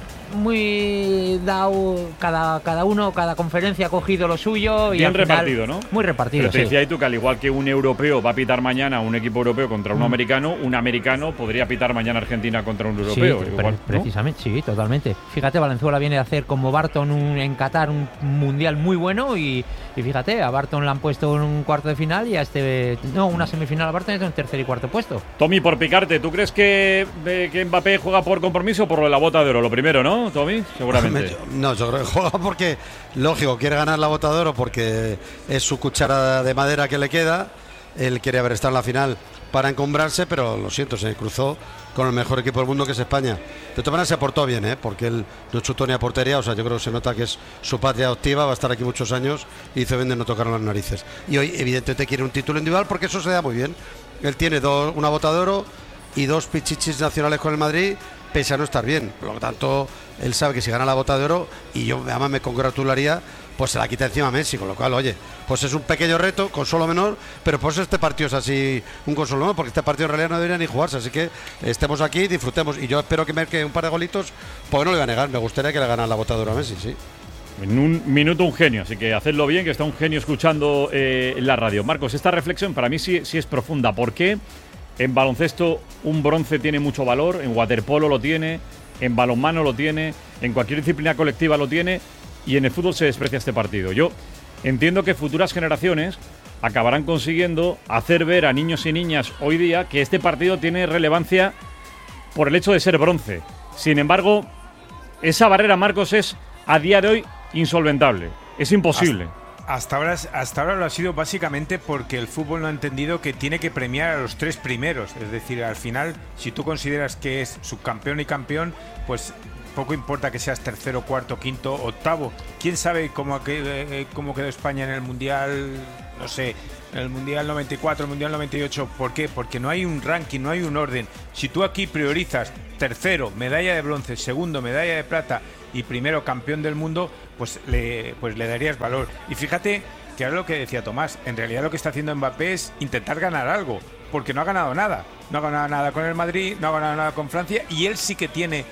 Muy dado, cada uno, cada conferencia ha cogido lo suyo. Bien y al final, repartido, ¿no? Muy repartido, Pero te sí. decía tú que al igual que un europeo va a pitar mañana un equipo europeo contra un americano podría pitar mañana Argentina contra un europeo. Sí, igual, ¿no? precisamente, sí, totalmente. Fíjate, Valenzuela viene de hacer como Barton en Qatar un mundial muy bueno y fíjate, a Barton le han puesto en un cuarto de final y a una semifinal a Barton en tercer y cuarto puesto. Tommy, por picarte, ¿tú crees que Mbappé juega por compromiso o por la bota de oro? Lo primero, ¿no, Tommy? Seguramente. No, yo creo que juega porque, lógico, quiere ganar la bota de oro porque es su cuchara de madera que le queda. Él quiere haber estado en la final para encumbrarse, pero lo siento, se cruzó con el mejor equipo del mundo, que es España. De todas maneras se portó bien, porque él no chutó ni a portería, o sea, yo creo que se nota que es su patria adoptiva, va a estar aquí muchos años y hizo bien de no tocar las narices. Y hoy, evidentemente, quiere un título individual porque eso se da muy bien. Él tiene una bota de oro y 2 pichichis nacionales con el Madrid, pese a no estar bien. Por lo tanto, él sabe que si gana la bota de oro, y yo además me congratularía, pues se la quita encima a Messi, con lo cual, oye, pues es un pequeño reto, consuelo menor, pero por eso este partido es así un consuelo menor, porque este partido en realidad no debería ni jugarse, así que estemos aquí, disfrutemos, y yo espero que marque un par de golitos, porque no le voy a negar, me gustaría que le ganara la bota de oro a Messi, sí. En un minuto un genio, así que hacedlo bien, que está un genio escuchando en la radio. Marcos, esta reflexión para mí sí es profunda. ¿Por qué en baloncesto un bronce tiene mucho valor? En waterpolo lo tiene, en balonmano lo tiene, en cualquier disciplina colectiva lo tiene, y en el fútbol se desprecia este partido. Yo entiendo que futuras generaciones acabarán consiguiendo hacer ver a niños y niñas hoy día que este partido tiene relevancia por el hecho de ser bronce. Sin embargo, esa barrera, Marcos, es a día de hoy insolventable. Es imposible. Hasta ahora lo ha sido básicamente porque el fútbol no ha entendido que tiene que premiar a los 3 primeros. Es decir, al final, si tú consideras que es subcampeón y campeón, pues poco importa que seas tercero, cuarto, quinto, octavo. ¿Quién sabe cómo quedó España en el Mundial? No sé, en el Mundial 94, el Mundial 98. ¿Por qué? Porque no hay un ranking, no hay un orden. Si tú aquí priorizas tercero, medalla de bronce, segundo, medalla de plata y primero, campeón del mundo, pues le darías valor. Y fíjate que ahora lo que decía Tomás, en realidad lo que está haciendo Mbappé es intentar ganar algo, porque no ha ganado nada. No ha ganado nada con el Madrid, no ha ganado nada con Francia, y él sí que tiene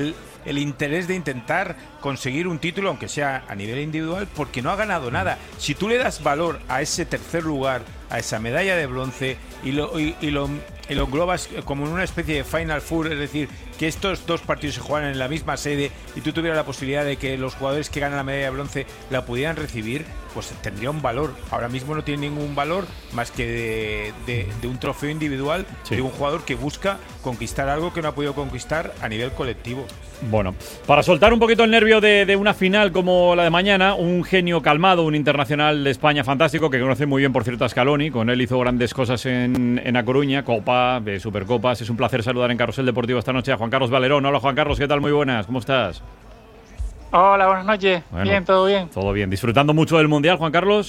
el interés de intentar conseguir un título, aunque sea a nivel individual, porque no ha ganado nada. Si tú le das valor a ese tercer lugar, a esa medalla de bronce, y lo englobas como en una especie de Final Four, es decir, que estos 2 partidos se juegan en la misma sede y tú tuvieras la posibilidad de que los jugadores que ganan la medalla de bronce la pudieran recibir, pues tendría un valor. Ahora mismo no tiene ningún valor más que de un trofeo individual, sí, de un jugador que busca conquistar algo que no ha podido conquistar a nivel colectivo. Bueno, para soltar un poquito el nervio de una final como la de mañana, un genio calmado, un internacional de España fantástico que conoce muy bien, por cierto, a Scaloni. Con él hizo grandes cosas en A Coruña, Copa, Supercopas. Es un placer saludar en Carrusel Deportivo esta noche a Juan Carlos Valerón. Hola, Juan Carlos, ¿qué tal? Muy buenas, ¿cómo estás? Hola, buenas noches. Bueno, bien, todo bien. Todo bien. ¿Disfrutando mucho del Mundial, Juan Carlos?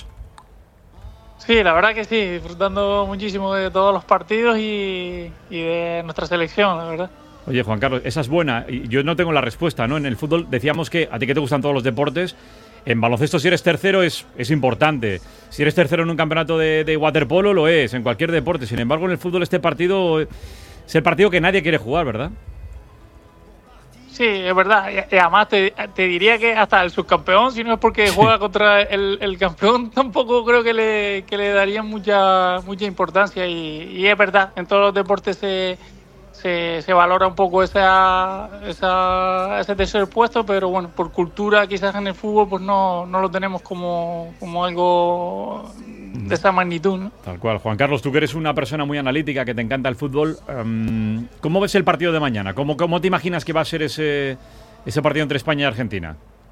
Sí, la verdad que sí, disfrutando muchísimo de todos los partidos y de nuestra selección, la verdad. Oye, Juan Carlos, esa es buena. Yo no tengo la respuesta, ¿no? En el fútbol decíamos que a ti que te gustan todos los deportes, En baloncesto, si eres tercero, es importante. Si eres tercero en un campeonato de waterpolo, lo es, en cualquier deporte. Sin embargo, en el fútbol este partido es el partido que nadie quiere jugar, ¿verdad? Sí, es verdad. Y además te diría que hasta el subcampeón, si no es porque juega contra el campeón, tampoco creo que le darían mucha importancia. Y es verdad, en todos los deportes se valora un poco ese tercer puesto, pero bueno, por cultura quizás en el fútbol pues no lo tenemos como algo de esa magnitud, ¿no? Tal cual. Juan Carlos, tú que eres una persona muy analítica, que te encanta el fútbol, ¿cómo ves el partido de mañana? ¿Cómo te imaginas que va a ser ese partido entre España y Argentina?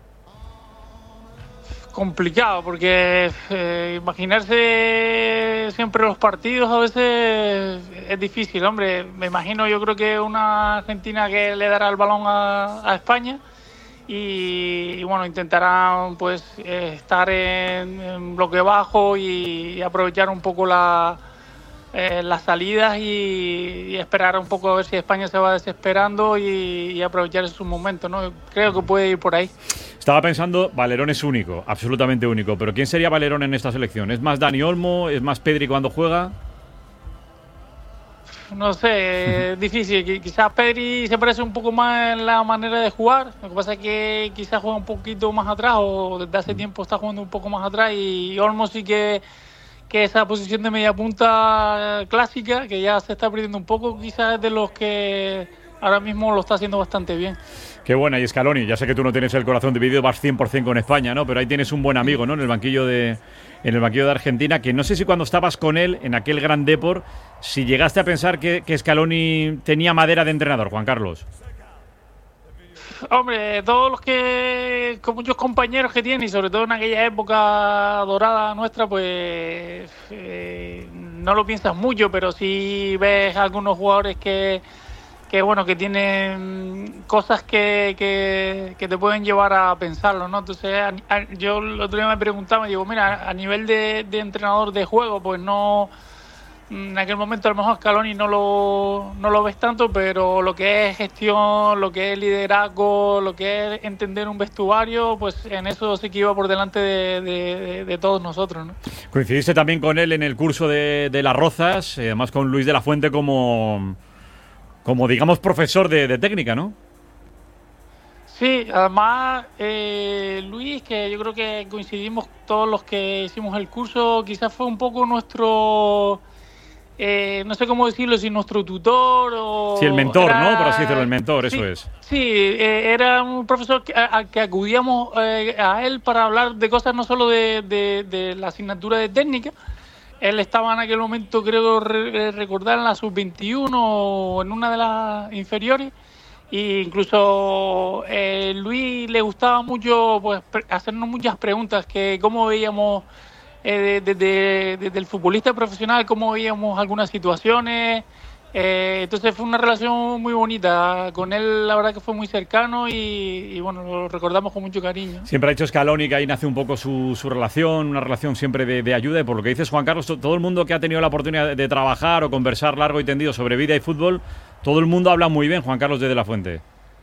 Complicado, porque imaginarse siempre los partidos a veces es difícil, hombre. Me imagino, yo creo que una Argentina que le dará el balón a España y bueno, intentarán pues estar en bloque bajo y aprovechar un poco las salidas y esperar un poco a ver si España se va desesperando y aprovechar esos momentos, ¿no? Creo que puede ir por ahí. Estaba pensando, Valerón es único, absolutamente único, pero ¿quién sería Valerón en esta selección? ¿Es más Dani Olmo? ¿Es más Pedri cuando juega? No sé, es difícil. Quizás Pedri se parece un poco más en la manera de jugar. Lo que pasa es que quizás juega un poquito más atrás, o desde hace tiempo está jugando un poco más atrás, y Olmo sí que esa posición de media punta clásica, que ya se está perdiendo un poco, quizás es de los que ahora mismo lo está haciendo bastante bien. Qué buena, y Scaloni, ya sé que tú no tienes el corazón dividido, vas 100% con España, ¿no? Pero ahí tienes un buen amigo, ¿no? En el banquillo de Argentina, que no sé si cuando estabas con él en aquel gran Depor, si llegaste a pensar que Scaloni tenía madera de entrenador, Juan Carlos. Hombre, con muchos compañeros que tiene, y sobre todo en aquella época dorada nuestra, pues no lo piensas mucho, pero sí ves algunos jugadores que tienen cosas que te pueden llevar a pensarlo, ¿no? Entonces, yo el otro día me preguntaba, digo, mira, a nivel de entrenador de juego, pues no, en aquel momento a lo mejor Scaloni no lo ves tanto, pero lo que es gestión, lo que es liderazgo, lo que es entender un vestuario, pues en eso sí que iba por delante de todos nosotros, ¿no? Coincidiste también con él en el curso de Las Rozas, además con Luis de la Fuente como digamos, profesor de técnica, ¿no? Sí, además, Luis, que yo creo que coincidimos todos los que hicimos el curso, quizás fue un poco nuestro, no sé cómo decirlo, si nuestro tutor o... Sí, el mentor, ¿no? Por así decirlo, el mentor, sí, eso es. Sí, era un profesor al que acudíamos a él para hablar de cosas no solo de la asignatura de técnica. Él estaba en aquel momento, creo recordar, en la sub-21 o en una de las inferiores. E incluso Luis le gustaba mucho pues hacernos muchas preguntas, que cómo veíamos desde el futbolista profesional, cómo veíamos algunas situaciones. Entonces fue una relación muy bonita con él, la verdad que fue muy cercano y bueno, lo recordamos con mucho cariño. Siempre ha dicho Scaloni que ahí nace un poco su relación, una relación siempre de ayuda, y por lo que dices, Juan Carlos, todo el mundo que ha tenido la oportunidad de trabajar o conversar largo y tendido sobre vida y fútbol, todo el mundo habla muy bien, Juan Carlos de la Fuente.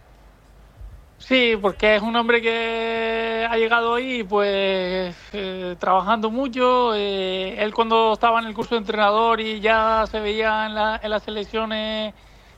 Sí, porque es un hombre que ha llegado ahí pues trabajando mucho. Él cuando estaba en el curso de entrenador y ya se veía en las selecciones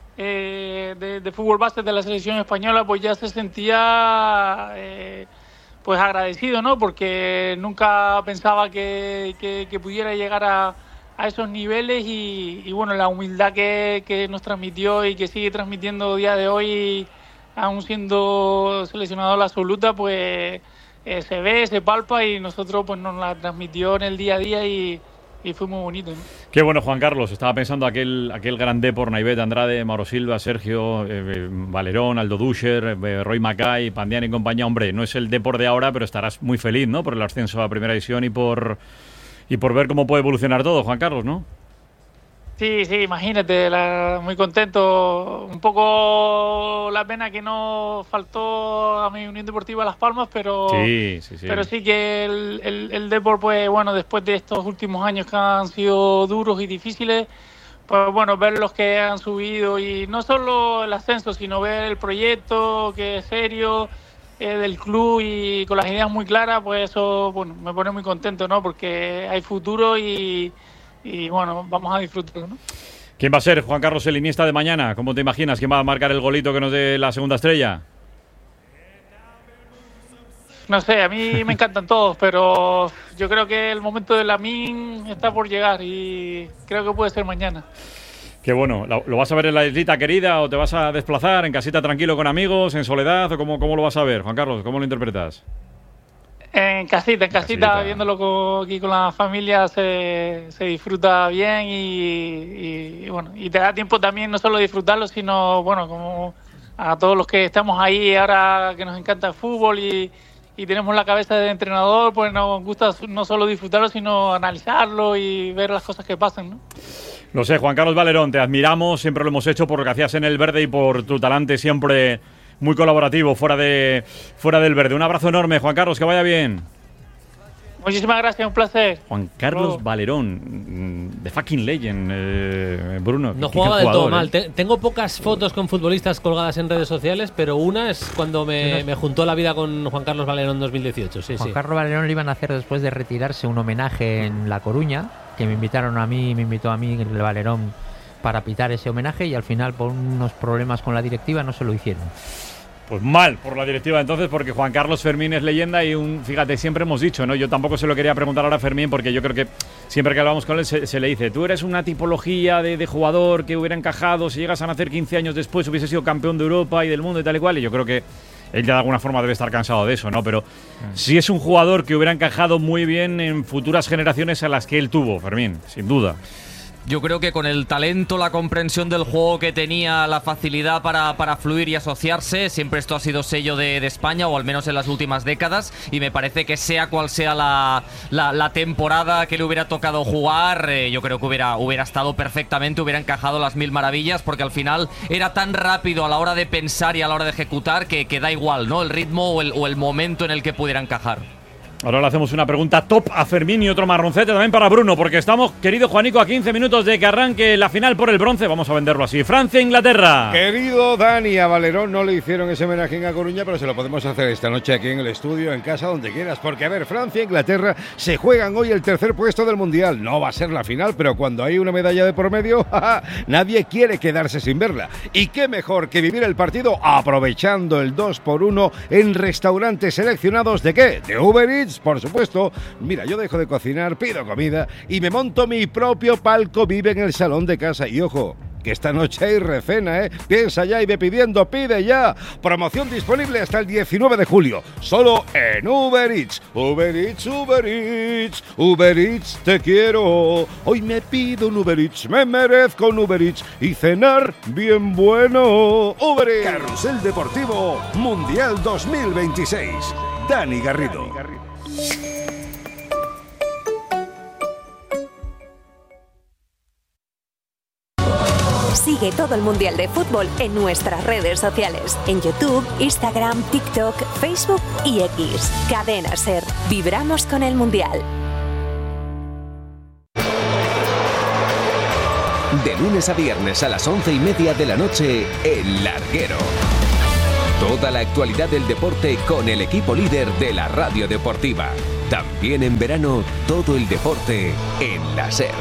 de fútbol base de la selección española, pues ya se sentía pues agradecido, ¿no? Porque nunca pensaba que pudiera llegar a esos niveles y bueno, la humildad que nos transmitió y que sigue transmitiendo día de hoy, aún siendo seleccionador absoluta, pues se ve, se palpa, y nosotros pues nos la transmitió en el día a día y fue muy bonito, ¿no? Qué bueno, Juan Carlos. Estaba pensando aquel gran Depor, Naivet, Andrade, Mauro Silva, Sergio, Valerón, Aldo Duscher, Roy Mackay, Pandiani y compañía. Hombre, no es el Depor de ahora, pero estarás muy feliz, ¿no? Por el ascenso a Primera División y por ver cómo puede evolucionar todo, Juan Carlos, ¿no? Sí, imagínate, muy contento. Un poco la pena que no faltó a mi Unión Deportiva Las Palmas, pero sí. Pero sí que el Depor, pues bueno, después de estos últimos años que han sido duros y difíciles, pues bueno, ver los que han subido, y no solo el ascenso, sino ver el proyecto, que es serio, del club y con las ideas muy claras, pues eso, bueno, me pone muy contento, ¿no? Porque hay futuro y bueno, vamos a disfrutarlo, ¿no? ¿Quién va a ser Juan Carlos el Iniesta de mañana? ¿Cómo te imaginas? ¿Quién va a marcar el golito que nos dé la segunda estrella? No sé, a mí me encantan todos, pero yo creo que el momento de Lamine está por llegar y creo que puede ser mañana. Qué bueno. ¿Lo vas a ver en la islita querida o te vas a desplazar en casita tranquilo con amigos, en soledad? ¿O cómo lo vas a ver, Juan Carlos? ¿Cómo lo interpretas? En casita, viéndolo aquí con la familia se disfruta bien y bueno, y te da tiempo también no solo disfrutarlo, sino bueno, como a todos los que estamos ahí ahora que nos encanta el fútbol y tenemos la cabeza de entrenador, pues nos gusta no solo disfrutarlo, sino analizarlo y ver las cosas que pasan, ¿no? Lo sé, Juan Carlos Valerón, te admiramos, siempre lo hemos hecho por lo que hacías en el verde y por tu talante siempre muy colaborativo fuera del verde. Un abrazo enorme, Juan Carlos, que vaya bien. Muchísimas gracias, un placer. Juan Carlos Valerón, the fucking legend, Bruno. No jugaba del todo mal. Tengo pocas fotos con futbolistas colgadas en redes sociales, pero una es cuando me juntó la vida con Juan Carlos Valerón en 2018. Sí, Juan Carlos Valerón le iban a hacer después de retirarse un homenaje en La Coruña, que me invitó a mí el Valerón para pitar ese homenaje y al final por unos problemas con la directiva no se lo hicieron. Pues mal por la directiva entonces, porque Juan Carlos Fermín es leyenda y fíjate, siempre hemos dicho, ¿no? Yo tampoco se lo quería preguntar ahora a Fermín porque yo creo que siempre que hablamos con él se le dice, tú eres una tipología de jugador que hubiera encajado, si llegas a nacer 15 años después hubiese sido campeón de Europa y del mundo y tal y cual, y yo creo que él ya de alguna forma debe estar cansado de eso, ¿no? Pero sí es un jugador que hubiera encajado muy bien en futuras generaciones a las que él tuvo, Fermín, sin duda. Yo creo que con el talento, la comprensión del juego que tenía, la facilidad para fluir y asociarse, siempre esto ha sido sello de España, o al menos en las últimas décadas, y me parece que sea cual sea la temporada que le hubiera tocado jugar, yo creo que hubiera estado perfectamente, hubiera encajado las mil maravillas, porque al final era tan rápido a la hora de pensar y a la hora de ejecutar que da igual, ¿no? El ritmo o el momento en el que pudiera encajar. Ahora le hacemos una pregunta top a Fermín y otro marroncete también para Bruno, porque estamos, querido Juanico, a 15 minutos de que arranque la final por el bronce. Vamos a venderlo así. Francia-Inglaterra. Querido Dani, a Valerón no le hicieron ese homenaje en A Coruña, pero se lo podemos hacer esta noche aquí en el estudio, en casa, donde quieras. Porque, a ver, Francia-Inglaterra se juegan hoy el tercer puesto del Mundial. No va a ser la final, pero cuando hay una medalla de por medio, nadie quiere quedarse sin verla. Y qué mejor que vivir el partido aprovechando el 2x1 en restaurantes seleccionados ¿de qué? De Uber Eats, por supuesto. Mira, yo dejo de cocinar, pido comida y me monto mi propio palco vive en el salón de casa. Y ojo, que esta noche hay recena, ¿eh? Piensa ya y ve pidiendo, pide ya. Promoción disponible hasta el 19 de julio. Solo en Uber Eats. Uber Eats, Uber Eats. Uber Eats, te quiero. Hoy me pido un Uber Eats. Me merezco un Uber Eats. Y cenar bien bueno. Uber Eats. Carrusel Deportivo Mundial 2026. Dani Garrido. Sigue todo el Mundial de Fútbol en nuestras redes sociales, en YouTube, Instagram, TikTok, Facebook y X. Cadena SER. Vibramos con el Mundial. De lunes a viernes a las 11:30 de la noche, El Larguero. Toda la actualidad del deporte con el equipo líder de la radio deportiva. También en verano, todo el deporte en la SER.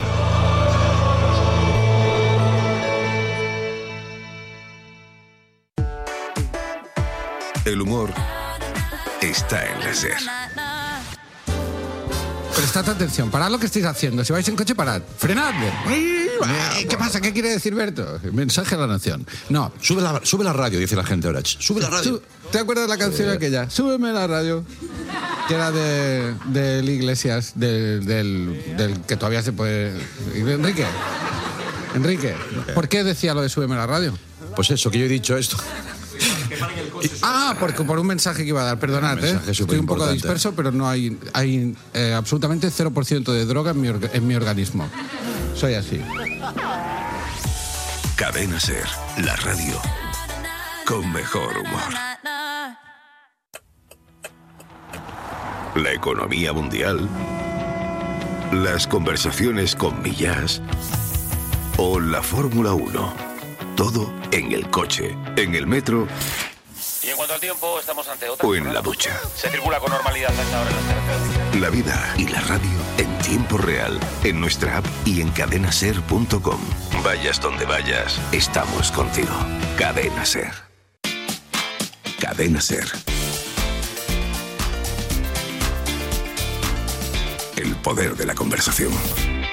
El humor está en la SER. Prestad atención, parad lo que estáis haciendo. Si vais en coche, parad. Frenad. ¿Qué pasa? ¿Qué quiere decir Berto? Mensaje a la nación. No, sube la radio, dice la gente ahora. Sube la radio. ¿Te acuerdas de la canción aquella? Súbeme la radio. Que era del Iglesias, del que todavía se puede... Enrique, ¿por qué decía lo de súbeme la radio? Pues eso, que yo he dicho esto. Porque por un mensaje que iba a dar, perdonad, estoy un poco disperso, pero no hay absolutamente 0% de droga en mi organismo. Soy así. Cadena SER, la radio con mejor humor. La economía mundial, las conversaciones con Millás o la Fórmula 1. Todo en el coche, en el metro en cuanto al tiempo, estamos ante otra. O en la ducha. Se circula con normalidad a esta hora en las carreteras. La vida y la radio en tiempo real, en nuestra app y en cadenaser.com. Vayas donde vayas, estamos contigo. Cadena Ser. Cadena Ser. El poder de la conversación.